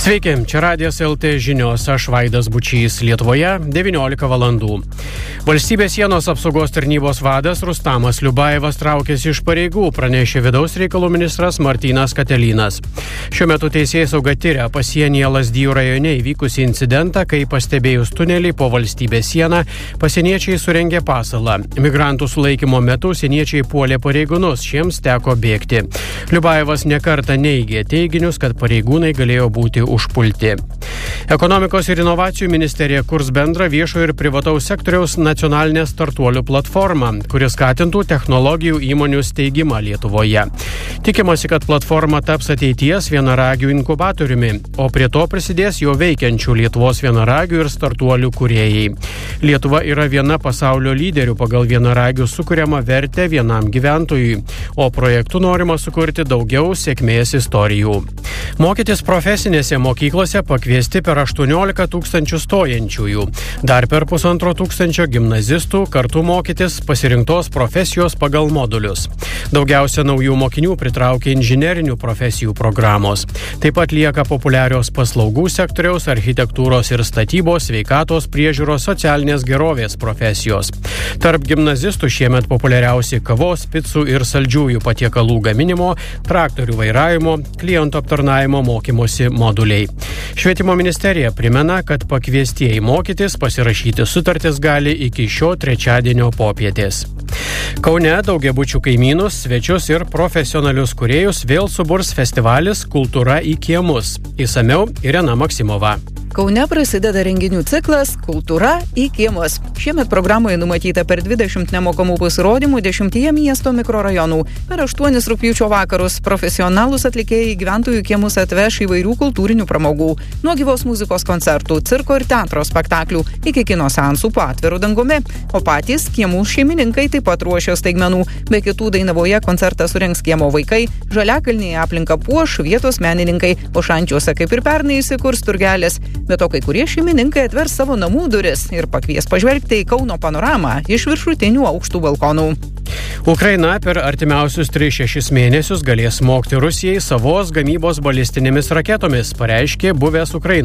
Sveiki, čia Radijas LT žinios, aš Vaidas Bučys. Lietuvoje 19 valandų. Valstybės sienos apsaugos tarnybos vadas Rustamas Liubajevas traukėsi iš pareigų, pranešė vidaus reikalų ministras Martynas Katelynas. Šiuo metu teisėsauga tiria pasienyje Lazdijų rajone įvykusį incidentą, kai pastebėjus tunelį po valstybės sieną, pasieniečiai surengė pasalą. Migrantų sulaikymo metu sieniečiai puolė pareigūnus, šiems teko bėgti. Liubajevas nekartą neigė teiginius, kad pareigūnai galėjo būti užpulti. Ekonomikos ir inovacijų ministerija kurs bendrą viešo ir privataus sektoriaus nacionalinę startuolių platformą, kuris skatintų technologijų įmonių steigimą Lietuvoje. Tikimasi, kad platforma taps ateities vienaragių inkubatoriumi, o prie to prisidės jau veikiančių Lietuvos vienaragių ir startuolių kūrėjai. Lietuva yra viena pasaulio lyderių pagal vienaragių sukuriamą vertę vienam gyventojui, o projektų norima sukurti daugiau sėkmės istorijų. Mokytis profesinėse mokyklose pakviesti per 18 tūkstančių stojančiųjų. Dar per 1,5 tūkstančio gimnazistų kartu mokytis pasirinktos profesijos pagal modulius. Daugiausia naujų mokinių pritraukia inžinerinių profesijų programos. Taip pat lieka populiarios paslaugų sektoriaus, architektūros ir statybos, sveikatos priežiūros, socialinės gerovės profesijos. Tarp gimnazistų šiemet populiariausi kavos, picų ir saldžiųjų patiekalų gaminimo, traktorių vairavimo, klientų aptarnavimo mokymosi moduliai. Švietimo ministerija primena, kad pakviestieji mokytis pasirašyti sutartis gali iki šio trečiadienio popietės. Kaune daugiabučių kaimynus, svečius ir profesionalius kūrėjus vėl suburs festivalis Kultūra į kiemus. Išsamiau Irena Maksimova. Kaune prasideda renginių ciklas Kultūra į kiemus. Šiemet programoje numatyta per 20 nemokamų pasirodymų 10 miesto mikrorajonų. Per 8 rugpjūčio vakarus profesionalūs atlikėjai gyventojų kiemus atveš įvairių kultūrinių pramogų. Nuo gyvos muzikos koncertų, cirko ir teatro spektaklių iki kino seansų po atviru dangumi. O patys kiemų šeimininkai taip pat ruošia staigmenų. Be kitų Dainavoje koncertą surengs kiemo vaikai, Žaliakalnyje aplinką puoš vietos menininkai, o Šančiuose kaip ir pernai įsikurs turgelis. Be to, kai kurie šeimininkai atvers savo namų duris ir pakvies pažvelgti į Kauno panoramą iš viršutinių aukštų balkonų. Ukraina per artimiausius 3-6 mėnesius galės smogti Rusijai savos gamybos balistinėmis raketomis, pareiškė buvęs Ukrainos